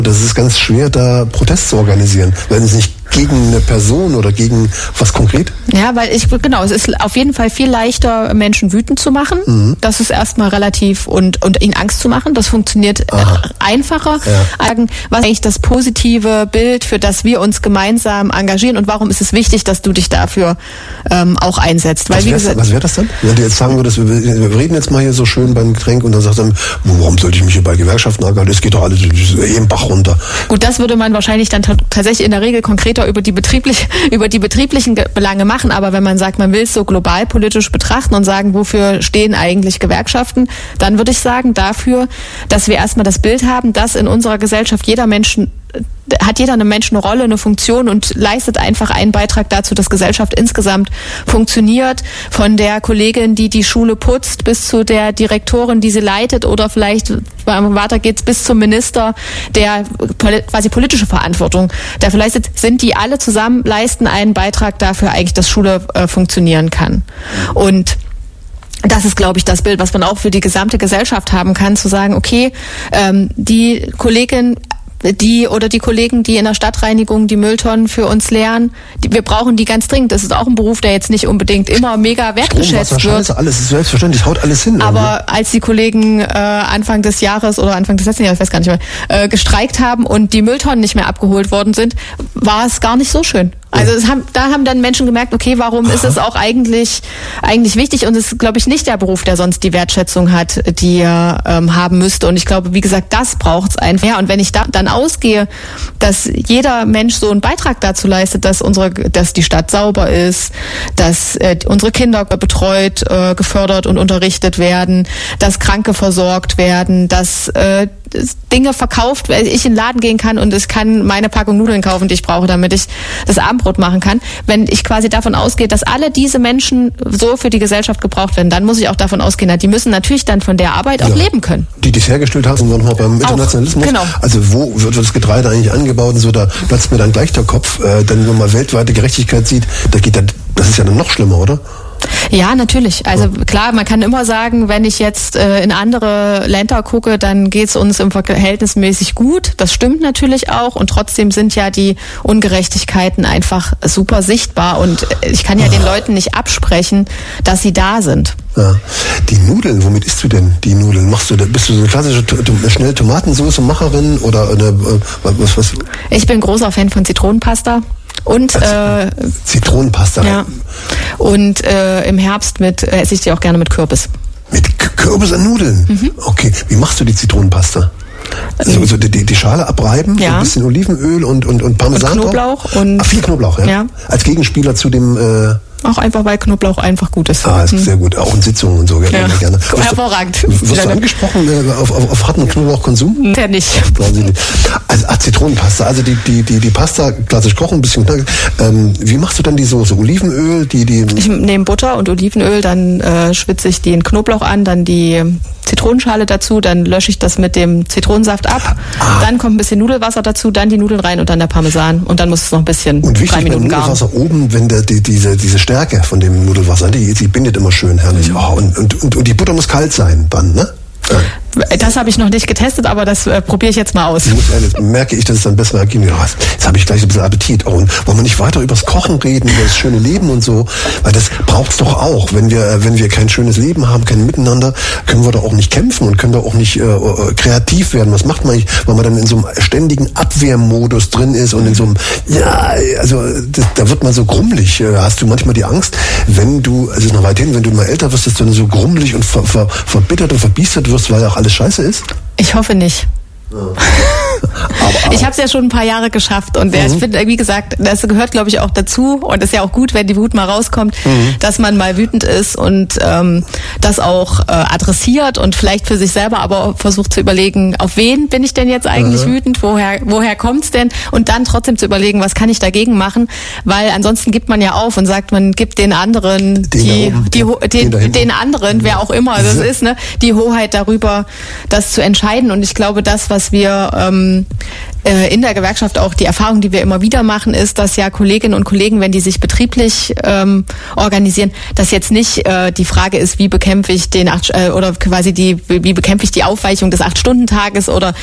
Das ist ganz schwer, da Protest zu organisieren, wenn es nicht gegen eine Person oder gegen was konkret? Ja, weil es ist auf jeden Fall viel leichter, Menschen wütend zu machen. Mhm. Das ist erstmal relativ und ihnen Angst zu machen. Das funktioniert einfacher. Ja. Was ist eigentlich das positive Bild, für das wir uns gemeinsam engagieren und warum ist es wichtig, dass du dich dafür auch einsetzt? Weil, was wäre das dann? Wenn du jetzt sagen würdest, wir reden jetzt mal hier so schön beim Getränk und dann sagst du, warum sollte ich mich hier bei Gewerkschaften engagieren? Es geht doch alles im Bach runter. Gut, das würde man wahrscheinlich dann tatsächlich in der Regel konkreter über die betrieblichen Belange machen, aber wenn man sagt, man will es so global politisch betrachten und sagen, wofür stehen eigentlich Gewerkschaften, dann würde ich sagen, dafür, dass wir erstmal das Bild haben, dass in unserer Gesellschaft jeder Mensch eine Rolle, eine Funktion und leistet einfach einen Beitrag dazu, dass Gesellschaft insgesamt funktioniert. Von der Kollegin, die die Schule putzt, bis zu der Direktorin, die sie leitet oder vielleicht weiter geht's bis zum Minister, der quasi politische Verantwortung dafür leistet, sind die alle zusammen, leisten einen Beitrag dafür eigentlich, dass Schule funktionieren kann. Und das ist, glaube ich, das Bild, was man auch für die gesamte Gesellschaft haben kann, zu sagen, okay, die Kollegin, die Kollegen, die in der Stadtreinigung die Mülltonnen für uns leeren, wir brauchen die ganz dringend. Das ist auch ein Beruf, der jetzt nicht unbedingt immer mega wertgeschätzt wird. Scheiße, alles ist selbstverständlich, haut alles hin. Aber als die Kollegen Anfang des Jahres oder Anfang des letzten Jahres, ich weiß gar nicht mehr, gestreikt haben und die Mülltonnen nicht mehr abgeholt worden sind, war es gar nicht so schön. Also da haben dann Menschen gemerkt, okay, warum ist es auch eigentlich wichtig und es ist, glaube ich, nicht der Beruf, der sonst die Wertschätzung hat, die er haben müsste. Und ich glaube, wie gesagt, das braucht es einfach. Und wenn ich da dann ausgehe, dass jeder Mensch so einen Beitrag dazu leistet, dass die Stadt sauber ist, dass unsere Kinder betreut, gefördert und unterrichtet werden, dass Kranke versorgt werden, dass Dinge verkauft, weil ich in den Laden gehen kann und ich kann meine Packung Nudeln kaufen, die ich brauche, damit ich das Abendbrot machen kann. Wenn ich quasi davon ausgehe, dass alle diese Menschen so für die Gesellschaft gebraucht werden, dann muss ich auch davon ausgehen, die müssen natürlich dann von der Arbeit auch leben können. Die es hergestellt haben, sind wir nochmal beim Internationalismus. Genau. Also wo wird das Getreide eigentlich angebaut und so, da platzt mir dann gleich der Kopf, denn wenn man weltweite Gerechtigkeit sieht, das ist ja dann noch schlimmer, oder? Ja, natürlich. Also klar, man kann immer sagen, wenn ich jetzt in andere Länder gucke, dann geht's uns im verhältnismäßig gut. Das stimmt natürlich auch und trotzdem sind ja die Ungerechtigkeiten einfach super sichtbar und ich kann ja den Leuten nicht absprechen, dass sie da sind. Ja. Die Nudeln, womit isst du denn die Nudeln? Bist du so eine klassische schnelle Tomatensoße-Macherin oder was? Ich bin großer Fan von Zitronenpasta. Und Zitronenpasta. Ja. Und im Herbst esse ich die auch gerne mit Kürbis. Mit Kürbis und Nudeln? Mhm. Okay. Wie machst du die Zitronenpasta? Also die Schale abreiben, ja. Ein bisschen Olivenöl und Parmesan. Und Knoblauch. Viel Knoblauch, ja? Ja. Als Gegenspieler zu dem... Auch einfach, weil Knoblauch einfach gut ist. Ist sehr gut. Auch in Sitzungen und so. Ja. Gerne. Hervorragend. Wirst du angesprochen auf harten Knoblauchkonsum? Der nicht. Also Zitronenpasta, also die Pasta klassisch kochen, ein bisschen knackig. Wie machst du dann die Soße? Olivenöl? Ich nehme Butter und Olivenöl, dann schwitze ich den Knoblauch an, dann die Zitronenschale dazu, dann lösche ich das mit dem Zitronensaft ab, dann kommt ein bisschen Nudelwasser dazu, dann die Nudeln rein und dann der Parmesan und dann muss es noch ein bisschen und 3 Minuten garen. Und Nudelwasser oben, wenn diese Stärke von dem Nudelwasser, die bindet immer schön herrlich. Und die Butter muss kalt sein dann, ne? Das habe ich noch nicht getestet, aber das probiere ich jetzt mal aus. Jetzt merke ich, dass es dann besser ergeben. Jetzt habe ich gleich ein bisschen Appetit. Und wollen wir nicht weiter über das Kochen reden, über das schöne Leben und so? Weil das braucht's doch auch. Wenn wir kein schönes Leben haben, kein Miteinander, können wir doch auch nicht kämpfen und können doch auch nicht kreativ werden. Was macht man eigentlich, weil man dann in so einem ständigen Abwehrmodus drin ist und in so einem, da wird man so grummelig. Hast du manchmal die Angst, es ist noch weit hin, wenn du mal älter wirst, dass du dann so grummelig und verbittert und verbiestert wirst, weil auch alles scheiße ist? Ich hoffe nicht. Ich habe es ja schon ein paar Jahre geschafft und ich finde, wie gesagt, das gehört, glaube ich, auch dazu und ist ja auch gut, wenn die Wut mal rauskommt, dass man mal wütend ist und das auch adressiert und vielleicht für sich selber aber versucht zu überlegen, auf wen bin ich denn jetzt eigentlich wütend, woher kommt's denn und dann trotzdem zu überlegen, was kann ich dagegen machen, weil ansonsten gibt man ja auf und sagt, man gibt den anderen den anderen, wer auch immer das ist, ne, die Hoheit darüber, das zu entscheiden und ich glaube, das, was wir in der Gewerkschaft auch die Erfahrung, die wir immer wieder machen, ist, dass ja Kolleginnen und Kollegen, wenn die sich betrieblich organisieren, dass jetzt nicht die Frage ist, wie bekämpfe ich die Aufweichung des 8-Stunden-Tages oder